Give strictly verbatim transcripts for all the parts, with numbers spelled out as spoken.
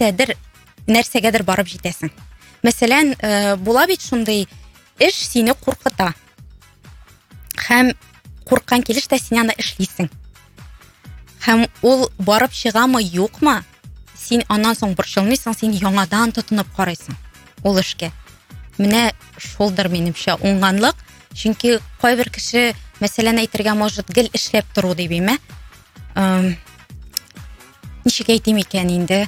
нәрсәдер, нәрсәгәдер барып җитәсең. Мәсәлән, була бит шундый эш сине куркыта. Һәм курккан килештә син аны эшлисең. Һәм ул барып чыгамы, юкмы? Син аннан соң борчылмыйсың, син яңадан тотынып карайсың ул эшкә. Менә шулдыр минемчә уңганлык, чөнки кайбер кеше, мәсәлән, әйтергә может, гел эшләп тору дип биме. Ничек әйтим икән инде?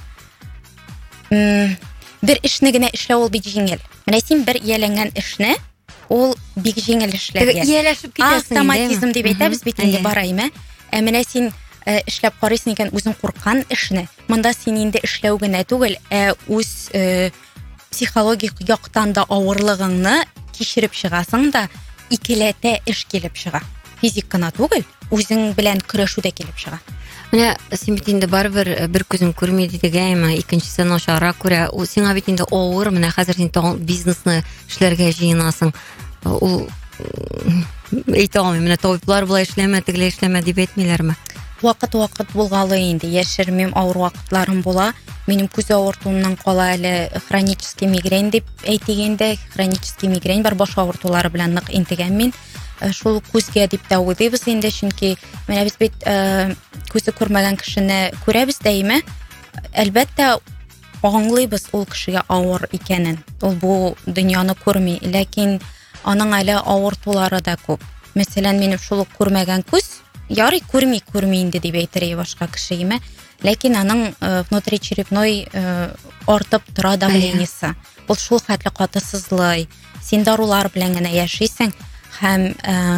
Бер эшне генә эшләү ул бик җиңел. Менә син бер ияләнгән эшне, ул бик җиңел эшләргә. Ияләшеп китәсең, автоматизм дип әйтәбез бит инде барайме. Ә менә син эшләп карыйсың икән үзең курккан эшне. Монда син инде эшләү генә түгел, ә үз психологик яктан да авырлыгыңны кичереп чыгасың да, икеләтә эш килеп чыга. Физик кына түгел, үзең белән көрәшү дә килеп чыга. Менә син бит инде барыбер бер күзең күрмәде дигәйме, икенчесе начаррак күрә. Ул сиңа бит инде авыр, менә хәзер син тагын бизнесны эшләргә җыенасың. Ул әйтә алмыйм, менә табиблар булай эшләмә, тегеләй эшләмә дип әйтмиләрме? Вакыт-вакыт булгалы инде, яшермим, авыр вакытларым була. Минем күз авыртуымнан кала әле хронический мигрень дип әйтегәндә, хронический мигрень бар, баш авыртулары белән нык интегән мин. Шул күзгә дип тә уйлыйбыз инде, чөнки менә без бит күзе күрмәгән кешене күрәбез дәйме. Әлбәттә, аңлыйбыз ул кешегә авыр икәнен. Ул бу дөньяны күрми, ләкин аның әле авыртулары да күп. Мәсәлән, минем шул күрмәгән күз, ярый күрми, күрми инде дип әйтер башка кешегеме, ләкин аның внутричерепной артып тора давлениесе. Ул шул хәтле каты сызлый. Син дарулар белән генә яшисең. Һәм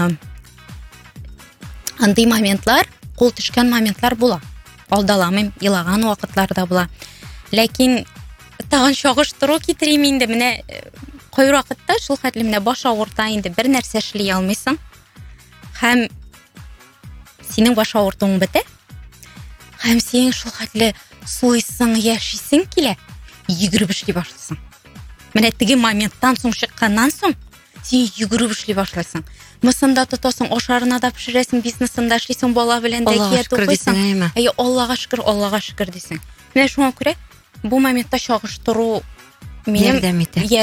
андый моментлар, кул төшкән моментлар була. Алдаламыйм, илаган вакытлар да була. Ләкин тагын чагыштыру китерим инде, менә кайбер вакытта шул хәтле менә баш авырта инде, бер нәрсә эшли алмыйсың. Һәм синең баш авыртуың бетә. Һәм син шул хәтле суйсың, яшисең килә, йөгереп эшли башлыйсың. Менә теге моменттан соң чыкканнан соң син йөгереп эшли башлыйсың. Мысында тотасың, ашарына да пешерәсең, бизнесында эшлисең, бала белән дә кият укыйсың. Әйе, Аллага шөкер, Аллага шөкер дисең. Менә шуңа күрә бу моментта чагыштыру минем